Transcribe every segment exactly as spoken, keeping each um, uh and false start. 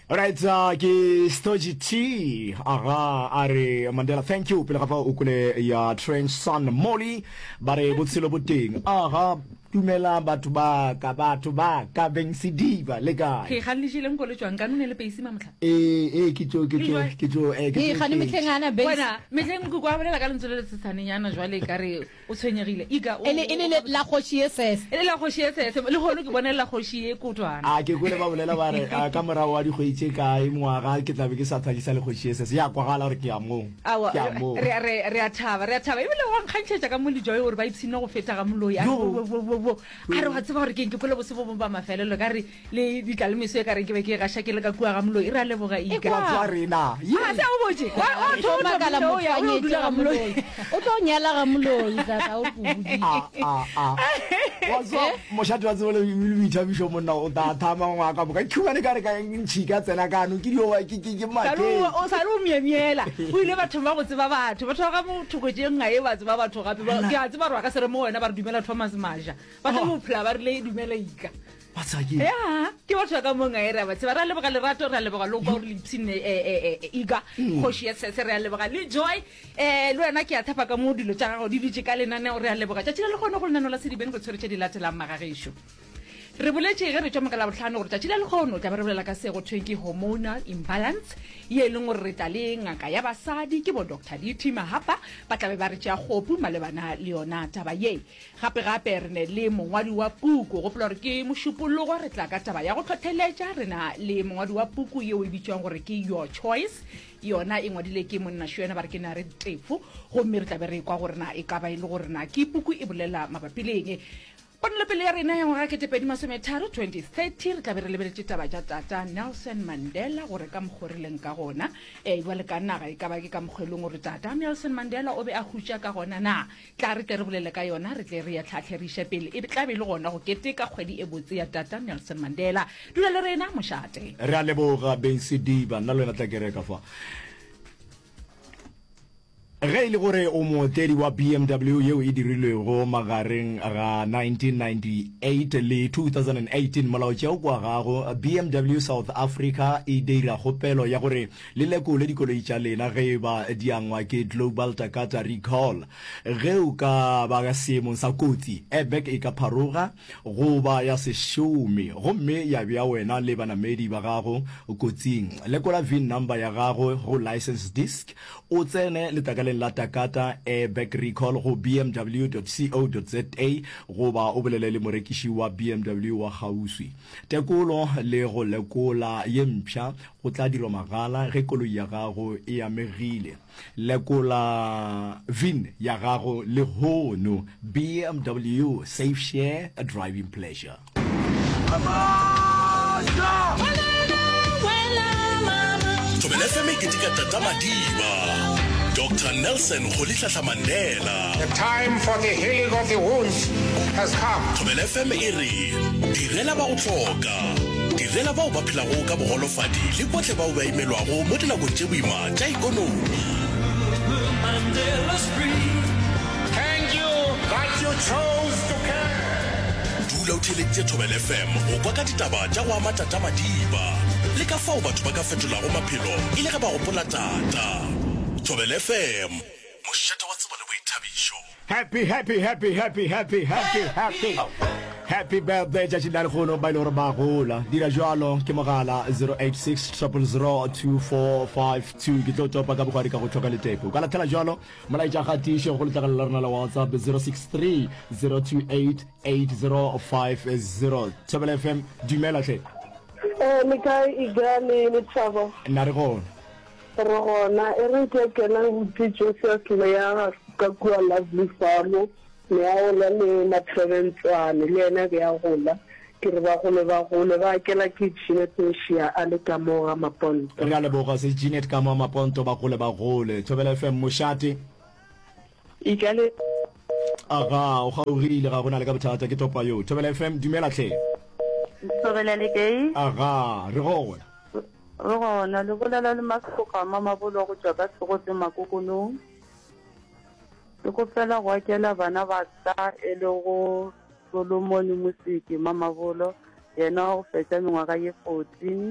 Alright, uh, ke Stoji T, aga, are Mandela, thank you, pele gafa ukule ya Trench Son Molly, bare botsilo boting, aga, tumela batho ba ka batho ba ka beng sidiba le ka ke ganlishile nkole tswang ka nne le peisi mamtla eh eh ke tso ke tso ke tso eh ke gane metlengana be bona metleng go kwa bolela ka lentsole le tsane yana jwale ka re o tshwenyegile iga ele ele la khoshi ss ele la khoshi ss le hono ke bona la khoshi e kutwana a ke gole ba bolela ba re ka mora wa di khoitse ka e moaga ke tlabe ke sa tsalisa le khoshi ss ya kwa gala re ke ya mo ke ya mo re re re a thaba re a thaba ebile wa nkgantšhetša ka mo le joy gore ba itsino go feta ga moloi a a re wa tseba gore ke ke pole bosebo bo ba mafelelo ka re le dikalemiso e ka re ke be ke ga shakele ka kua ga moloi re a leboga iga wa tswa rena a sa o boje wa o thola ka la mo ya o dula ga moloi o tlo nyala ga moloi tla ta o budi a a a wa tswa mo shatu wa tsole mi thabisho monna o ta thama ngwa ka boka khumane ka re ka ntshika tsena ka no ke dio wa ke ke ke mate o sa lo miemiela o ile batho ba go tseba batho batho ga mo thokotse ngae ba tseba batho gape ba ke a tseba re ka sere mo wena ba re dumela Thomas Maja batho mo phla ba re le dumela ika batsaki ya ke batho ka mo ngae ra ba tseba ra le boga le rato ra le boga lo go le tsine e iga khoshi ya se re le boga le joy eh le wena ke a thapa ka mo dilo tsa go di ditse ka lenane o re a le boga tša le gone go lenano la sedibeng go tshwere tše di latelang magagesho re boletse ge re tswa mokala botlhano gore tšatši le le kgono tla ba re bolela ka se go thweng ke hormonal imbalance ye leng gore re tla le ngaka ya basadi ke bo Doctor Diti Mahapa ba tla be ba re tšea kgopu malebana le yona taba ye gape gape re ne le mongwadi wa puku go plola gore ke mošupologo re tla ka taba ya go tlhotlheletša re na le mongwadi wa puku yeo e bitswang gore ke Your Choice yona e ngwadile ke monna shwena ba re ke na re tefo gomme re tla be re kwa gore na e ka ba e le gore na ke puku e bolela mabapi le eng Ponle pele ya rena ya ngwaga kete pedi masometharo twenty thirty re tla be re lebeletse taba tša tata Nelson Mandela gore ka mokgorileng ka gona e bua le ka naga e ka ba ke ka mokgweleng gore tata Nelson Mandela o be a hutša ka gona na tla re tle re bolele ka yona re tle re ya tlhatlherisha pele e tla be le gona go kete ka kgwedi e botse ya tata Nelson Mandela dula le rena mošate re a leboga Ben Sidiba nna le wena tla ke reka fa ge ile gore o motedi wa B M W yeo e dirilwego magareng ga nineteen ninety-eight le two thousand eighteen molao tšeo kwa gago B M W South Africa e dira kgopelo ya gore le lekole dikoloi tša lena ge ba diangwa ke Global Takata Recall ge o ka ba ga seemong sa kotsi airbag e ka pharoga go ba ya sešome gomme ya bja wena le banamedi ba gago kotsing lekola V I N number ya gago go license disc o tsene letakale la Takata airbag recall go b m w dot co dot z a go ba o bolele le morekiši wa B M W wa gauswi tekolo le go lekola ye mpšha go tla dirwa magala ge koloi ya gago e amegile lekola V I N ya gago le hono B M W safe share a driving pleasure Thobela F M ke tika tata madiba Doctor Nelson Rolihlahla Mandela. The time for the healing of the wounds has come. Thobela F M e re direla ba go tloka direla ba o ba phelago ka bogolofadi le botle ba o ba imelwago mo dinakong tše boima tša ikonomi. Thank you that you chose to care. Dula o theleditše Thobela F M go kwa ka ditaba tša go ama tata madiba le ka fao batho ba ka fetolago maphelo e le ge ba gopola tata. Thobela F M mošate wa tseba le boithabišo. Happy happy happy happy happy happy happy happy birthday tšatši la lekgono ba ile gore ba gola dira jalo ke mogala zero eight six zero zero two four five two ke tlo topa ka bogwari ka go tlhoka letepo ka lathela jalo molaetša gatišo go letlagala la rena la WhatsApp zero six three zero two eight eight zero five zero. Thobela F M dumela hle eh le kae iga le le tshabo nna re gona re gona e re ke kena go pitso se se ya ka kua Lovely Farm le ya ola le matrebentswane le ena ke ya gola ke re ba gole ba gole ba kela kitchen tshia a le ka mo ga maponto re a leboga se Jeanette ka mo maponto ba gole ba gole Thobela F M mošate ikale aga o ga o rile ga gona le ka bothata ke topa yo Thobela F M dumela hle Thobela le kae aga re gona re gona le bolela le masoka mama bolo go tswa ka segotse makokonong le go fela go akela bana ba tsa e le go Solomon Musiki mama bolo yena o fetsa mengwaga ye fourteen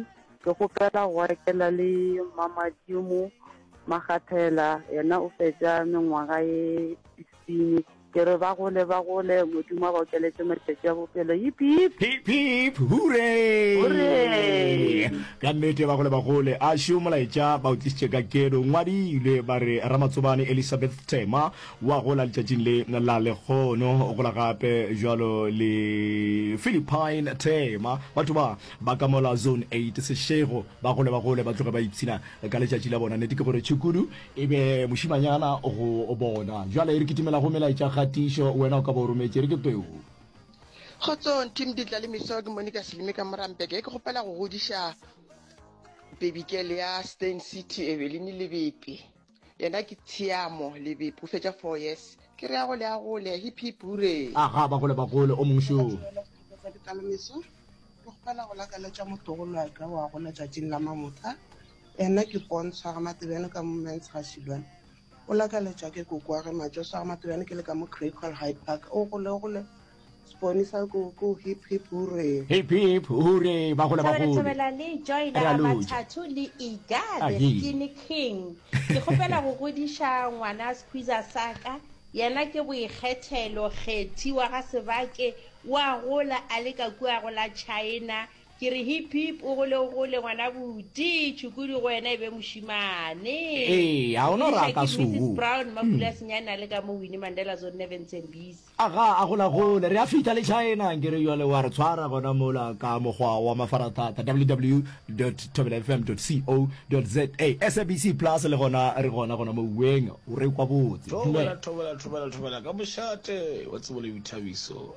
ke gopela go ekela le Mamadimo Magathela yena o fetsa mengwaga e sixteen ke re ba gole ba gole Modimo a ba okeletse matšatši a bophelo hip hip hip hip hooray Hooray! ka nnete ba gole ba gole a šomolaetša ba utlišitše ka kedo ngwadile ba re Ramatsobane Elizabeth Tema wa gola letšatšing le la lekgono o gola gape jalo le Philippine Tema batho ba ba ka mola zone eight sešego ba gole ba gole ba tloge ba ipshina ka letšatši la bona nnete ke gore tšhukudu e be mošimanyana go bona jale e re kitimela go melaetša kgatišo wena o ka bo rometše re ke tweo Kgotsong team ditla le miso ke Monica Selimi ka Morampeke ke gopela go godiša baby girl ya Stain City Evelyn Lebepe yena ke Tshiamo Lebepe o fetša four years ke re ya go le ya go le hip hip hooray aga ba gole ba gole o mongšo ditla le miso ke gopela go lakaletša motogolo wa ka wa go letšatšing la mamotha ena ke Pontsha ga Matebene ka Moments ga Silwane o lakaletša ke koko wa ge matšoso ga Matebene ke le ka mo Craigcall Hyde Park o gole gole sponisa koko hip hip hooray hip hip hooray ba gole ba gole Thobela le Joy la Mathathu le Iga the Skinny King ke gopela go godiša ngwana Squeezer Saka yena ke boikgethelo kgethi wa ga sebake wa gola a le ka kua go la China ke re hip hip o gole o gole ngwana buti tšhukudu go wena e be mošimane ee a o no raka soo Brown Mapula Senyana le ka mo Winnie Mandela Zone Neven Sembisi aga a gola gole re a fita le China ke re yole wa re tshwara gona mola ka mogwa wa mafaratata w w w dot tobela f m dot co dot za S A B C plus le gona re gona gona mo ueng o re kwa botse thobela thobela thobela thobela ka mošate wa tsebo le boithabiso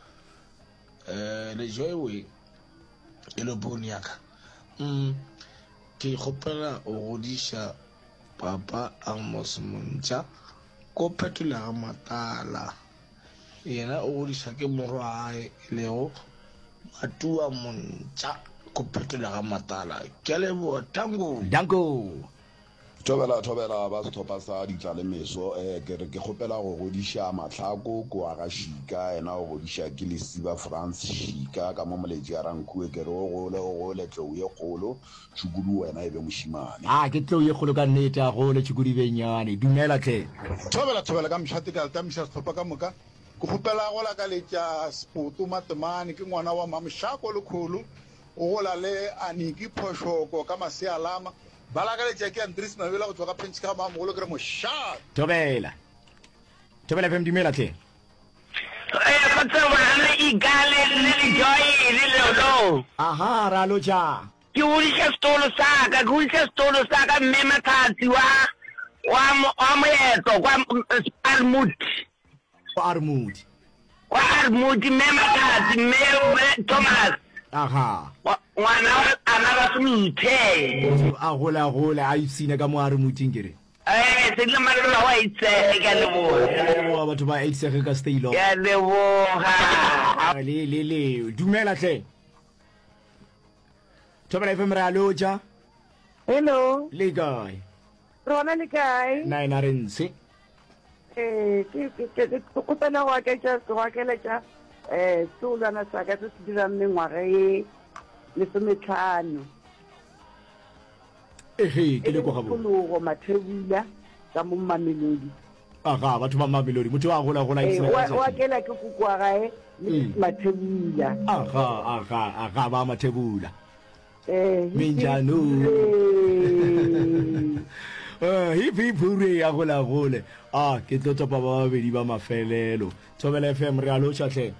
eh le Joy e le bone yaka mm ke gopela o godiša papa Amos Montša ko Phetola ga Matala yena o godiša ke morwae le go Matua Montša ko Phetola ga Matala ke le bo tango dango thobela thobela ba sethopa sa ditla le meso eh ke re ke gopela go godiša Matlhako ko a ga Shika ena o godiša ke le Siba France Shika ka mo moletši a rankue ke re o gole o gole tlou ye kgolo tšhukudu wena e be mošimane a ke tlou ye kgolo ka nnete a gole tšhukudu benyane dumela tle thobela thobela ka mošate ka letamiša sethopa ka moka ke gopela go lakaletša Spoto Matemane ke ngwana wa Mamšako le kgolo o gola le Aniki Phoshoko ka Masealama balakaletša ke Andries Mabela go tswa ka Pentsi ka mamogolo ke re mošate thobela thobela F M dumela tle eh kgotsong le Igale le Joy le Lolo aha ra lo ja ke godiša setolo sa ka ke godiša setolo sa ka mme Mathatsi wa wa moetlo kwa Armut kwa Armut kwa Armut mme Mathatsi mme Thomas aha ngwana ana ba smithe a gola gola a ipsina ka mo Armuting kere eh se le malolo wa itse ka le bo wa batho ba itse ka style ya le bo ha le le le dumela tle Thobela F M ra loja hello le guy rona le kae nai na rense eh ke ke ke go tsena wa ke tša go akela tša eh solana sa ka se dira mengwaga e le sometlhano ehe ke le go gabo go Mathebula ka mo Mamelodi aga batho ba Mamelodi motho wa gola gola itse wa kela ke kukwa gae Mathebula aga aga aga ba Mathebula eh minjano eh hip hip hooray ya gola gole ah ke tlotsa ba ba bedi ba mafelelo Thobela F M re a lo chatle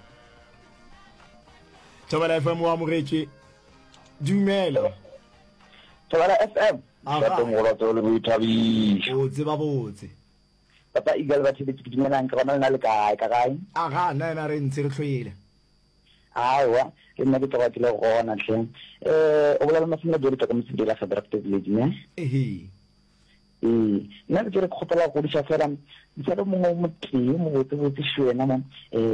Thobela F M wa moretše dumela Thobela F M ka mo go le boithabiso o tseba botse papa Igale ba thebe ke dumelang ka rona le kae ka kae aga nna na re ntse re tlhoile awa ke nna ke tloga ke le gona tleng eh o bolela masimo di re ka motse la Federal Village ne ehe eh nna ke re kgopela go di tšha fela di sa le mongwe mo teng mo botse botse shwena mo eh